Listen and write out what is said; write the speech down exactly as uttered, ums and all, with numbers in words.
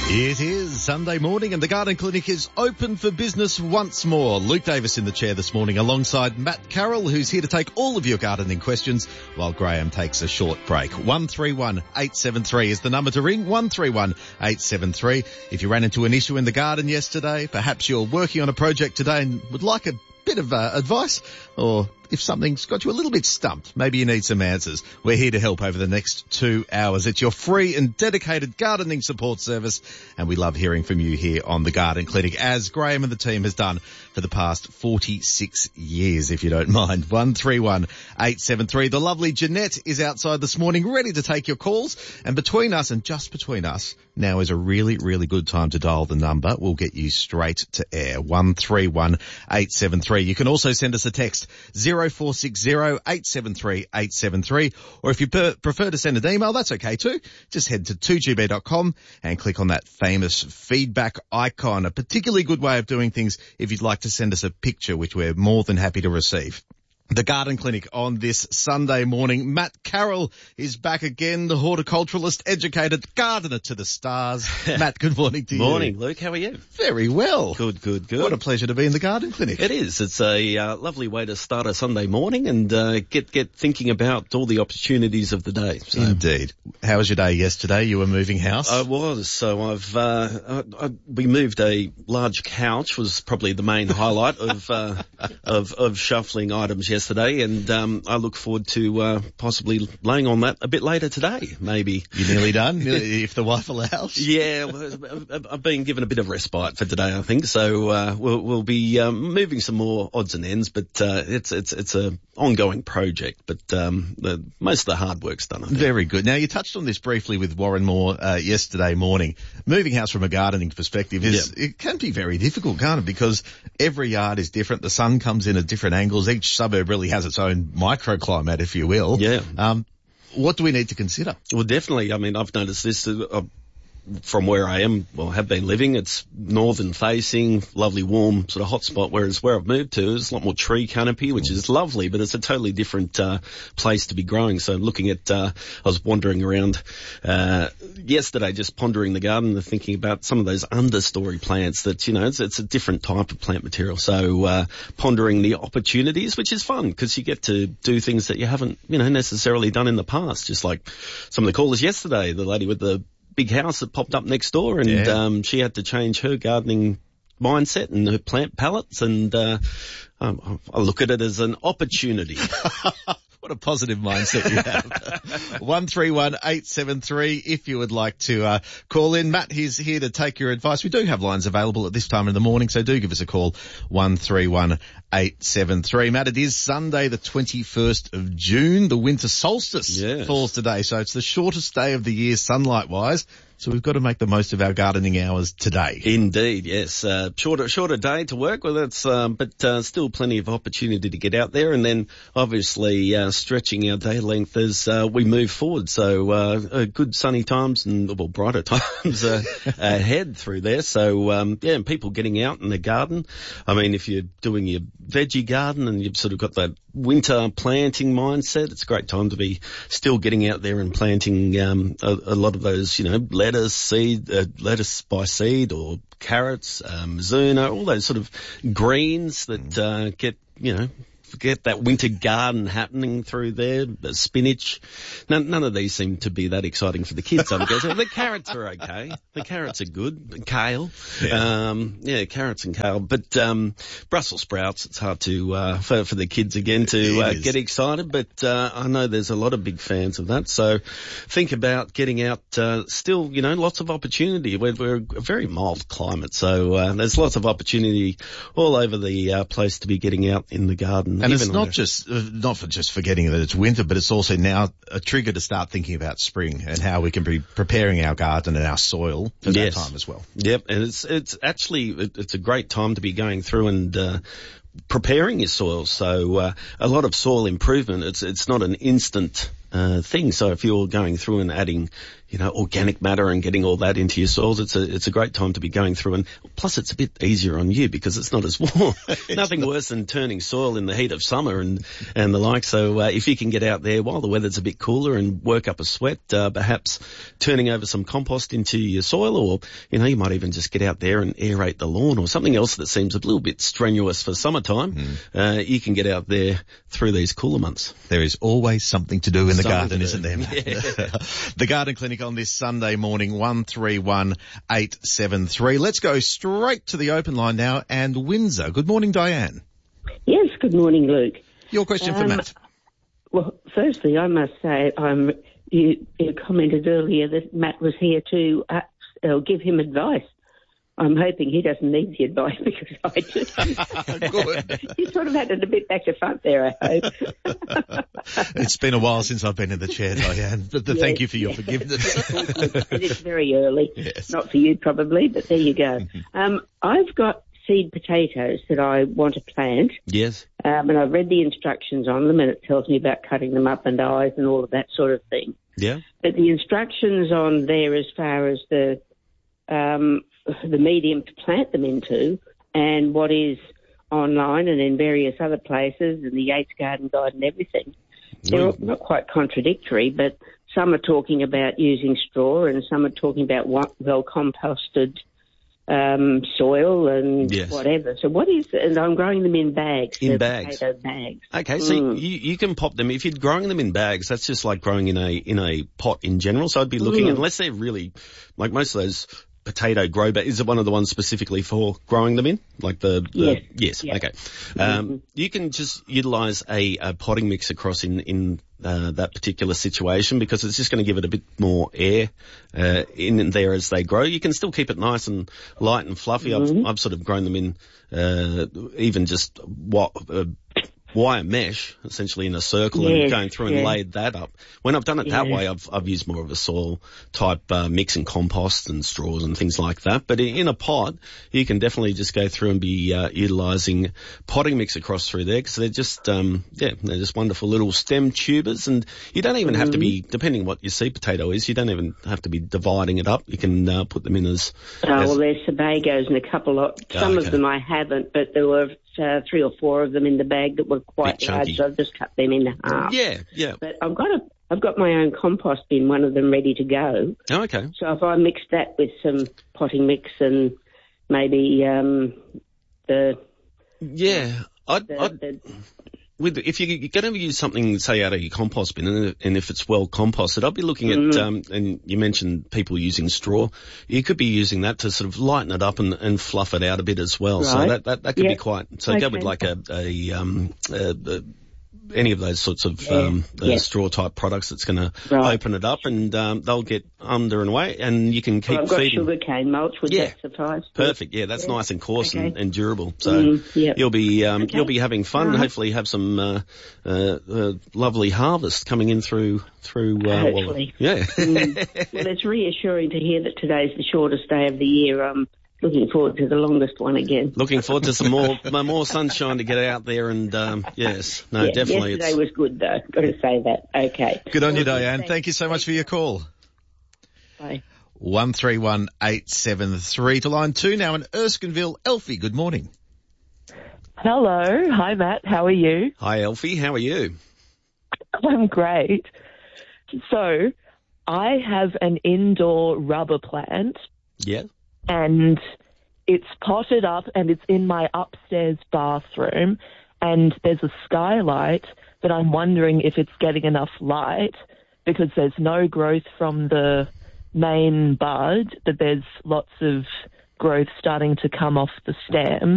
It is Sunday morning and the Garden Clinic is open for business once more. Luke Davis in the chair this morning alongside Matt Carroll, who's here to take all of your gardening questions while Graham takes a short break. one three one eight seven three is the number to ring, one three one eight seven three. If you ran into an issue in the garden yesterday, perhaps you're working on a project today and would like a bit of uh, advice, or if something's got you a little bit stumped, maybe you need some answers, we're here to help over the next two hours. It's your free and dedicated gardening support service, and we love hearing from you here on the Garden Clinic, as Graham and the team has done for the past forty-six years, if you don't mind. one three one eight seven three. The lovely Jeanette is outside this morning, ready to take your calls, and between us, and just between us, now is a really, really good time to dial the number. We'll get you straight to air. one three one eight seven three. You can also send us a text, zero four six zero eight seven three eight seven three, or if you per- prefer to send an email, that's okay too. Just head to two g b dot com and click on that famous feedback icon. A particularly good way of doing things if you'd like to send us a picture, which we're more than happy to receive. The Garden Clinic on this Sunday morning. Matt Carroll is back again, the horticulturalist, educated gardener to the stars. Matt, good morning to you. Morning, Luke. How are you? Very well. Good, good, good. What a pleasure to be in the Garden Clinic. It is. It's a uh, lovely way to start a Sunday morning and uh, get get thinking about all the opportunities of the day. So. Indeed. How was your day yesterday? You were moving house? I was. So I've uh, I, I, we moved a large couch, was probably the main highlight of, uh, of of shuffling items yesterday. Yesterday, and um, I look forward to uh, possibly laying on that a bit later today, maybe. You're nearly done, if the wife allows? Yeah, I've been given a bit of respite for today, I think, so uh, we'll, we'll be um, moving some more odds and ends, but uh, it's it's it's a ongoing project, but um, the, most of the hard work's done, I think. Very good. Now, you touched on this briefly with Warren Moore uh, yesterday morning. Moving house from a gardening perspective is yep. It can be very difficult, can't it? Because every yard is different. The sun comes in at different angles. Each suburb really has its own microclimate, if you will. Yeah. Um, what do we need to consider? Well, definitely. I mean, I've noticed this uh, from where I am, well, have been living. It's northern facing, lovely warm sort of hot spot, whereas where I've moved to is a lot more tree canopy, which is lovely, but it's a totally different uh, place to be growing. So looking at, uh, I was wandering around uh, yesterday just pondering the garden and thinking about some of those understory plants that, you know, it's, it's a different type of plant material. So uh, pondering the opportunities, which is fun because you get to do things that you haven't, you know, necessarily done in the past, just like some of the callers yesterday, the lady with the big house that popped up next door, and yeah. um, she had to change her gardening mindset and her plant palettes, and uh, um, I look at it as an opportunity. What a positive mindset you have. one three one eight seven three if you would like to uh, call in. Matt, he's here to take your advice. We do have lines available at this time in the morning, so do give us a call, one three one eight seven three. Matt, it is Sunday the twenty-first of June. The winter solstice yes. falls today, so it's the shortest day of the year sunlight-wise. So we've got to make the most of our gardening hours today. Indeed, yes. Uh, shorter, shorter day to work with. It's, um, but uh, still plenty of opportunity to get out there, and then obviously uh, stretching our day length as uh, we move forward. So uh, uh, good sunny times and well brighter times uh, ahead through there. So um, yeah, and people getting out in the garden. I mean, if you're doing your veggie garden and you've sort of got that winter planting mindset, it's a great time to be still getting out there and planting um, a, a lot of those, you know, lettuce seed, uh, lettuce by seed, or carrots, um, Zuna, all those sort of greens that uh, get, you know, get that winter garden happening through there. The spinach, none, none of these seem to be that exciting for the kids. I'm guessing the carrots are okay. The carrots are good. Kale, yeah, um, yeah carrots and kale. But um, Brussels sprouts, it's hard to uh, for, for the kids again to uh, get excited. But uh, I know there's a lot of big fans of that. So think about getting out. Uh, still, you know, lots of opportunity. We're, we're a very mild climate, so uh, there's lots of opportunity all over the uh, place to be getting out in the garden. And it's not just, uh, not for just forgetting that it's winter, but it's also now a trigger to start thinking about spring and how we can be preparing our garden and our soil for yes. that time as well. Yep. And it's, it's actually, it, it's a great time to be going through and, uh, preparing your soil. So, uh, a lot of soil improvement, it's, it's not an instant, uh, thing. So if you're going through and adding, you know, organic matter and getting all that into your soils. It's a, it's a great time to be going through, and plus it's a bit easier on you because it's not as warm. Nothing not. worse than turning soil in the heat of summer and, and the like. So, uh, if you can get out there while the weather's a bit cooler and work up a sweat, uh, perhaps turning over some compost into your soil, or, you know, you might even just get out there and aerate the lawn or something else that seems a little bit strenuous for summertime. Mm. Uh, you can get out there through these cooler months. There is always something to do in the something garden, isn't there? Yeah. The Garden Clinic on this Sunday morning, one three one eight seven three. Let's go straight to the open line now, and Windsor. Good morning, Diane. Yes, good morning, Luke. Your question um, for Matt. Well, firstly, I must say, um, you, you commented earlier that Matt was here to uh, uh, give him advice. I'm hoping he doesn't need the advice because I do. Good. You sort of had it a bit back to front there, I hope. It's been a while since I've been in the chair, Diane, but the, yes, thank you for your yes. forgiveness. And it's very early. Yes. Not for you probably, but there you go. um, I've got seed potatoes that I want to plant. Yes. Um, and I've read the instructions on them, and it tells me about cutting them up and eyes and all of that sort of thing. Yeah. But the instructions on there as far as the um, the medium to plant them into and what is online and in various other places and the Yates Garden Guide and everything, they're Mm. not quite contradictory, but some are talking about using straw and some are talking about well composted um, soil and Yes. whatever. So what is, and I'm growing them in bags. In they're bags. Potato bags. Okay, so Mm. you, you can pop them. If you're growing them in bags, that's just like growing in a in a pot in general. So I'd be looking, Mm. unless they're really, like most of those potato grow bags, is it one of the ones specifically for growing them in? Like the, the Yes. yes, Yeah. okay. Um, Mm-hmm. You can just utilise a, a potting mix across in, in uh, that particular situation because it's just going to give it a bit more air uh, in there as they grow. You can still keep it nice and light and fluffy. Mm-hmm. I've, I've sort of grown them in uh, even just what. Uh, wire mesh, essentially in a circle, Yes, and going through and yeah. laid that up. When I've done it that Yeah. way, I've I've used more of a soil type uh, mix and compost and straws and things like that. But in, in a pot, you can definitely just go through and be uh, utilising potting mix across through there because they're just um yeah they're just wonderful little stem tubers, and you don't even mm-hmm. have to be, depending what your seed potato is, you don't even have to be dividing it up. You can uh, put them in as. Oh, as well, there's Sebagos and a couple of, some oh, okay. of them I haven't, but there were uh, three or four of them in the bag that were quite Bit large, chunky. so I've just cut them in half. Yeah, yeah. But I've got a, I've got my own compost bin, one of them ready to go. Oh, okay. So if I mix that with some potting mix and maybe um, the, Yeah, I'd, the, I'd the with if you're going to use something, say, out of your compost bin, and, and if it's well composted, I'd be looking at, Mm. um, and you mentioned people using straw, you could be using that to sort of lighten it up and, and fluff it out a bit as well. So Right. that, that, that could Yeah. be quite, so go Okay. with like a, a, um, a, a any of those sorts of Yeah. um, uh, Yeah. straw type products that's going to Right. open it up, and um, they'll get under and away, and you can keep well, I've got feeding. sugarcane mulch, would Yeah. that suffice? Perfect. Yeah, that's Yeah. nice and coarse Okay. and, and durable. So Mm, yep. you'll be um, Okay. you'll be having fun. All right. Hopefully, have some uh, uh, uh, lovely harvest coming in through through. Uh, Hopefully. Well, yeah. Mm. Well, it's reassuring to hear that today's the shortest day of the year. I'm looking forward to the longest one again. Looking forward to some more more sunshine to get out there, and um, yes, no, Yeah, definitely. yesterday It's, was good, though. Got to say that. Okay. Good on you, Okay, Diane. thanks. Thank you so much for your call. Bye. one three one eight seven three to line two now in Erskineville. Elfie, good morning. Hello. Hi, Matt. How are you? Hi, Elfie. How are you? I'm great. So, I have an indoor rubber plant, Yeah. and it's potted up, and it's in my upstairs bathroom, and there's a skylight, but I'm wondering if it's getting enough light because there's no growth from the main bud, but there's lots of growth starting to come off the stem.